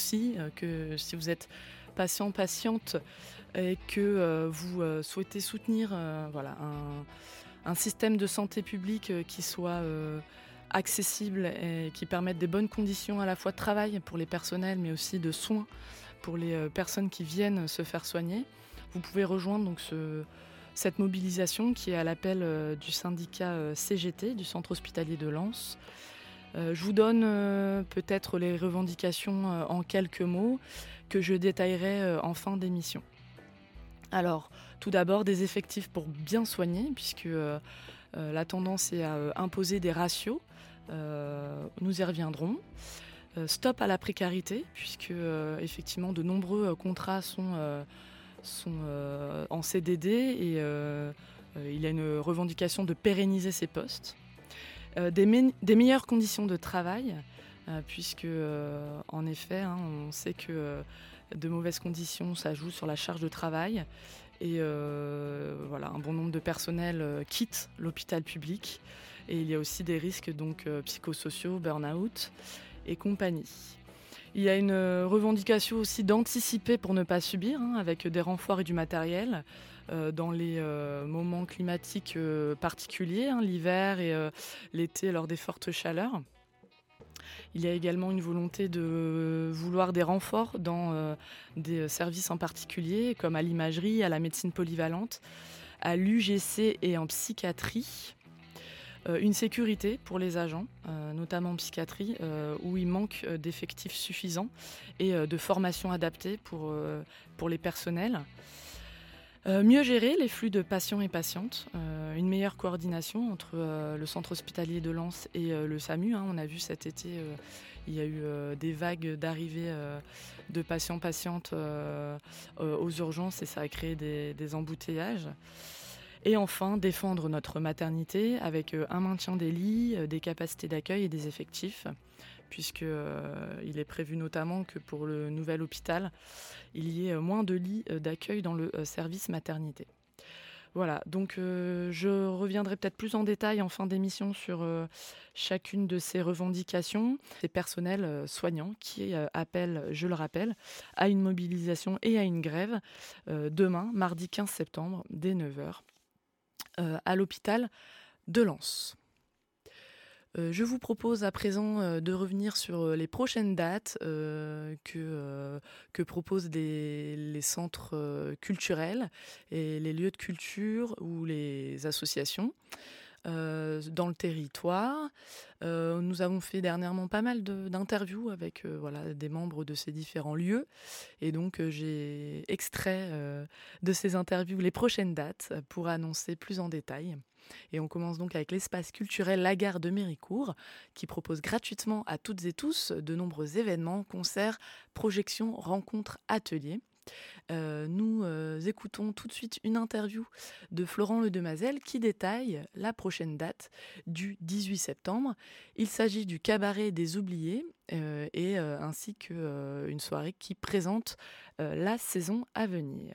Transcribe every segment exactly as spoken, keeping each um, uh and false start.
souci, euh, que si vous êtes patient, patiente et que euh, vous euh, souhaitez soutenir euh, voilà, un, un système de santé publique euh, qui soit euh, accessible et qui permette des bonnes conditions à la fois de travail pour les personnels mais aussi de soins pour les euh, personnes qui viennent se faire soigner, vous pouvez rejoindre donc ce, cette mobilisation qui est à l'appel euh, du syndicat euh, C G T, du Centre hospitalier de Lens. Euh, je vous donne euh, peut-être les revendications euh, en quelques mots que je détaillerai euh, en fin d'émission. Alors, tout d'abord, des effectifs pour bien soigner, puisque euh, euh, la tendance est à euh, imposer des ratios. Euh, nous y reviendrons. Euh, stop à la précarité, puisque euh, effectivement de nombreux euh, contrats sont, euh, sont euh, en C D D et euh, euh, il y a une revendication de pérenniser ces postes. Euh, des, me- des meilleures conditions de travail, euh, puisque euh, en effet, hein, on sait que euh, de mauvaises conditions, ça joue sur la charge de travail. Et euh, voilà, un bon nombre de personnels euh, quittent l'hôpital public. Et il y a aussi des risques donc, euh, psychosociaux, burn-out et compagnie. Il y a une euh, revendication aussi d'anticiper pour ne pas subir, hein, avec des renforts et du matériel euh, dans les euh, moments climatiques euh, particuliers, hein, l'hiver et euh, l'été lors des fortes chaleurs. Il y a également une volonté de vouloir des renforts dans euh, des services en particulier, comme à l'imagerie, à la médecine polyvalente, à l'U G C et en psychiatrie. Euh, une sécurité pour les agents, euh, notamment en psychiatrie, euh, où il manque euh, d'effectifs suffisants et euh, de formation adaptée pour, euh, pour les personnels. Euh, mieux gérer les flux de patients et patientes, euh, une meilleure coordination entre euh, le centre hospitalier de Lens et euh, le SAMU. Hein. On a vu cet été, euh, il y a eu euh, des vagues d'arrivée euh, de patients-patientes euh, euh, aux urgences et ça a créé des, des embouteillages. Et enfin, défendre notre maternité avec euh, un maintien des lits, euh, des capacités d'accueil et des effectifs, puisqu'il euh, est prévu notamment que pour le nouvel hôpital, il y ait euh, moins de lits euh, d'accueil dans le euh, service maternité. Voilà, donc euh, je reviendrai peut-être plus en détail en fin d'émission sur euh, chacune de ces revendications. Ces personnels euh, soignants qui euh, appellent, je le rappelle, à une mobilisation et à une grève euh, demain, mardi quinze septembre, dès neuf heures. Euh, à l'hôpital de Lens. Euh, je vous propose à présent euh, de revenir sur euh, les prochaines dates euh, que, euh, que proposent les, les centres euh, culturels et les lieux de culture ou les associations. Euh, dans le territoire. Euh, nous avons fait dernièrement pas mal de, d'interviews avec euh, voilà, des membres de ces différents lieux. Et donc, euh, j'ai extrait euh, de ces interviews les prochaines dates pour annoncer plus en détail. Et on commence donc avec l'espace culturel La Gare de Méricourt, qui propose gratuitement à toutes et tous de nombreux événements, concerts, projections, rencontres, ateliers. Euh, nous euh, écoutons tout de suite une interview de Florent Ledemazel qui détaille la prochaine date du dix-huit septembre. Il s'agit du Cabaret des Oubliés euh, et euh, ainsi qu'une euh, soirée qui présente euh, la saison à venir.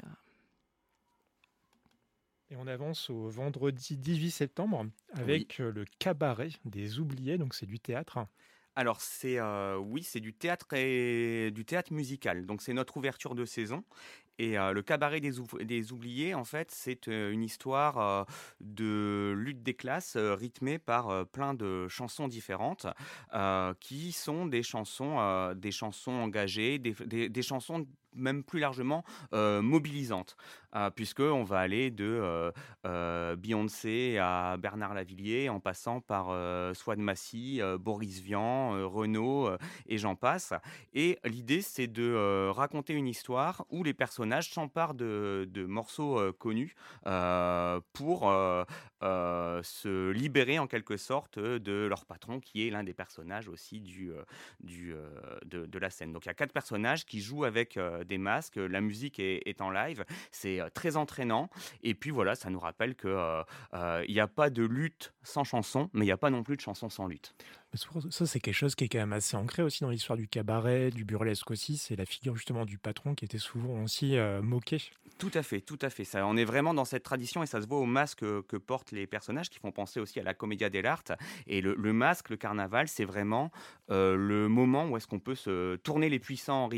Et on avance au vendredi dix-huit septembre avec Oui. euh, le Cabaret des Oubliés, donc c'est du théâtre. Alors c'est euh, oui, c'est du théâtre et du théâtre musical. Donc c'est notre ouverture de saison. Et euh, le cabaret des, Ouf- des oubliés, en fait, c'est euh, une histoire euh, de lutte des classes euh, rythmée par euh, plein de chansons différentes, euh, qui sont des chansons, euh, des chansons engagées, des, des, des chansons même plus largement euh, mobilisantes, euh, puisque on va aller de euh, euh, Beyoncé à Bernard Lavillier, en passant par euh, Swad Massy, euh, Boris Vian, euh, Renaud euh, et j'en passe. Et l'idée, c'est de euh, raconter une histoire où les personnages s'emparent de, de morceaux euh, connus euh, pour euh, euh, se libérer en quelque sorte de leur patron, qui est l'un des personnages aussi du, euh, du, euh, de, de la scène. Donc il y a quatre personnages qui jouent avec euh, des masques, la musique est, est en live, c'est euh, très entraînant. Et puis voilà, ça nous rappelle qu'il euh, euh, n'y a pas de lutte sans chanson, mais il n'y a pas non plus de chanson sans lutte. Mais c'est pour- Ça, c'est quelque chose qui est quand même assez ancré aussi dans l'histoire du cabaret, du burlesque aussi. C'est la figure justement du patron qui était souvent aussi euh, moquée. Tout à fait, tout à fait. Ça, on est vraiment dans cette tradition et ça se voit au masque que, que portent les personnages qui font penser aussi à la commedia dell'arte. Et le, le masque, le carnaval, c'est vraiment euh, le moment où est-ce qu'on peut se tourner les puissants en